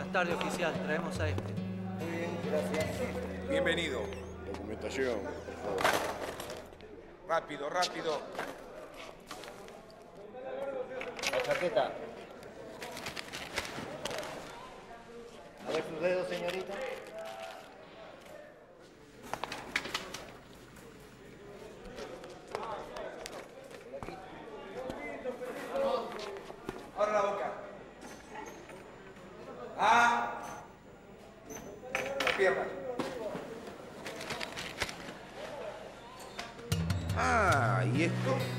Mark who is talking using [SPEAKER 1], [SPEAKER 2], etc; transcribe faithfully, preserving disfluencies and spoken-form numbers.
[SPEAKER 1] Buenas tardes, oficial. Traemos a este.
[SPEAKER 2] Muy bien, gracias.
[SPEAKER 3] Bienvenido.
[SPEAKER 2] Documentación, por favor.
[SPEAKER 3] Rápido, rápido.
[SPEAKER 2] La chaqueta. A ver sus dedos, señorita.
[SPEAKER 3] Ahora la boca. Ah. La pierna. Ah, ¿y esto?